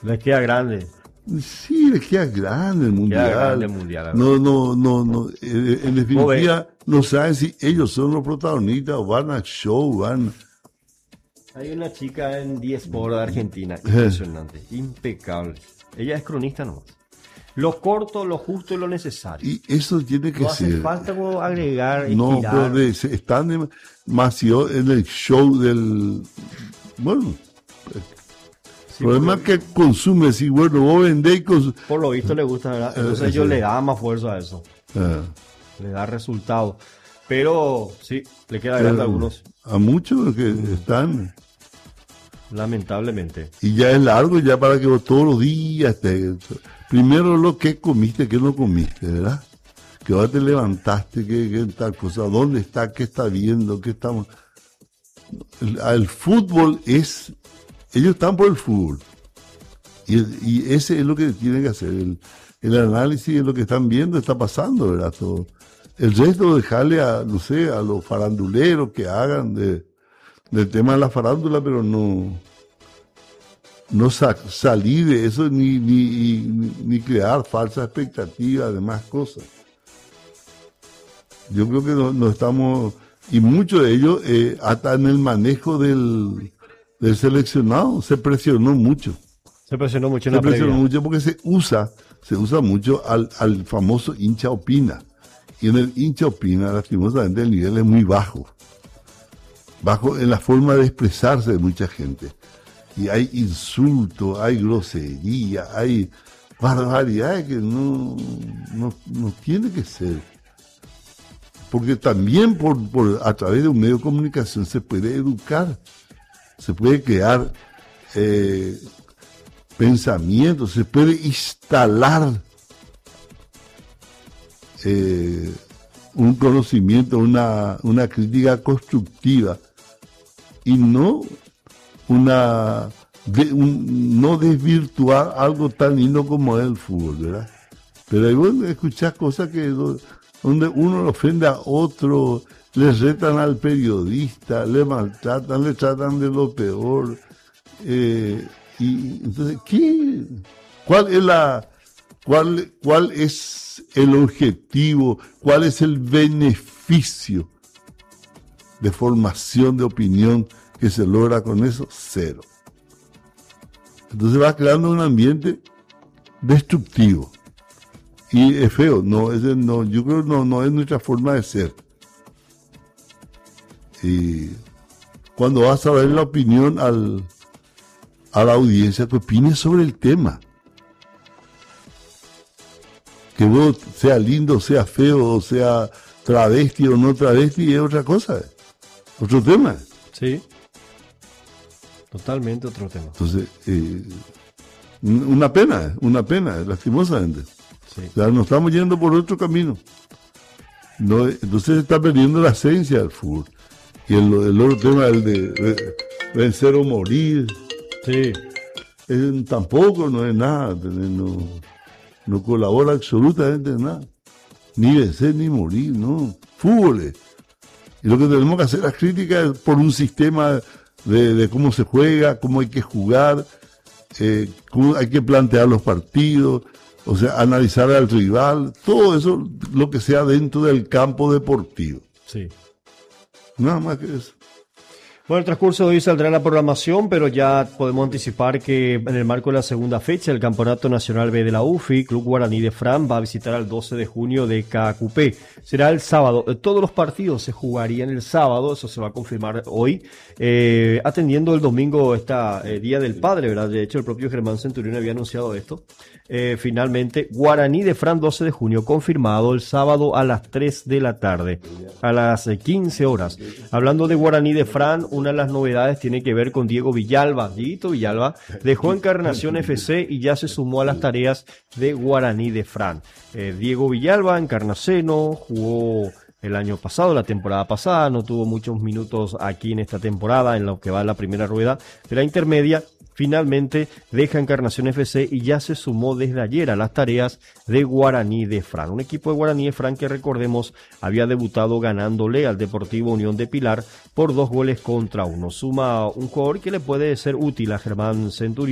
Les queda grande. Sí, les queda grande el mundial. Queda grande el mundial. No. En definitiva, no saben si ellos son los protagonistas o van al show, van. Hay una chica en 10 Sport de Argentina, impresionante, impecable. Ella es cronista nomás. Lo corto, lo justo y lo necesario. Y eso tiene que no ser. No hace falta como agregar, no, estirar. Pero están demasiado en el show del. Bueno. Sí, el problema es que consume, si bueno, vos vendéis. Por lo visto le gusta, ¿verdad? Entonces ellos le dan más fuerza a eso. Le da resultado. Pero sí, le queda grande a algunos. A muchos que están. Lamentablemente. Y ya es largo, ya para que vos todos los días primero lo que comiste, que no comiste, ¿verdad? Que ahora te levantaste, que tal cosa, dónde está, qué está viendo, qué estamos. El fútbol es. Ellos están por el fútbol. Y ese es lo que tienen que hacer. El análisis de lo que están viendo está pasando, ¿verdad? Todo. El resto dejarle a, no sé, a los faranduleros que hagan del tema de la farándula, pero no salir de eso ni crear falsas expectativas de más cosas. Yo creo que no estamos, y muchos de ellos, hasta en el manejo del seleccionado, se presionó mucho. Se presionó mucho en la previa. Se presionó mucho porque se usa mucho al famoso hincha opina. Y en el hincha opina, lastimosamente, el nivel es muy bajo. Bajo en la forma de expresarse de mucha gente. Y hay insultos, hay grosería, hay barbaridades que no tiene que ser. Porque también a través de un medio de comunicación se puede educar, se puede crear pensamientos, se puede instalar un conocimiento, una crítica constructiva y no no desvirtuar algo tan lindo como es el fútbol, ¿verdad? Pero hay bueno escuchar cosas donde uno ofende a otro, le retan al periodista, le maltratan, le tratan de lo peor. Y entonces, ¿cuál es el objetivo? ¿Cuál es el beneficio de formación de opinión que se logra con eso? Cero. Entonces va creando un ambiente destructivo. Y es feo, yo creo que no es nuestra forma de ser. Y cuando vas a ver la opinión a la audiencia, que opine sobre el tema. Que vos sea lindo, sea feo, o sea travesti o no travesti, es otra cosa, otro tema. Sí, totalmente otro tema. Entonces, una pena, lastimosamente. Sí. O sea, nos estamos yendo por otro camino. Entonces se está perdiendo la esencia del fútbol. Y el otro tema, el de vencer o morir, sí. Tampoco no es nada, no colabora absolutamente en nada. Ni vencer ni morir, no. Fútbol es. Y lo que tenemos que hacer es críticas por un sistema de cómo se juega, cómo hay que jugar, cómo hay que plantear los partidos, o sea, analizar al rival, todo eso, lo que sea dentro del campo deportivo. Sí. Nada más que eso. Bueno, el transcurso de hoy saldrá la programación, pero ya podemos anticipar que en el marco de la segunda fecha del Campeonato Nacional B de la UFI, Club Guaraní de Fran va a visitar al 12 de junio de Caacupé. Será el sábado. Todos los partidos se jugarían el sábado, eso se va a confirmar hoy, atendiendo el domingo Día del Padre, ¿verdad? De hecho, el propio Germán Centurión había anunciado esto. Finalmente, Guaraní de Fran 12 de junio, confirmado el sábado a las 3 de la tarde, a las 15 horas. Hablando de Guaraní de Fran, una de las novedades tiene que ver con Diego Villalba. Dieguito Villalba dejó Encarnación FC y ya se sumó a las tareas de Guaraní de Fran. Diego Villalba, encarnaceno, jugó el año pasado, la temporada pasada, no tuvo muchos minutos aquí en esta temporada, en lo que va la primera rueda de la intermedia. Finalmente deja Encarnación FC y ya se sumó desde ayer a las tareas de Guaraní de Fran. Un equipo de Guaraní de Fran que, recordemos, había debutado ganándole al Deportivo Unión de Pilar por 2-1. Suma un jugador que le puede ser útil a Germán Centurión.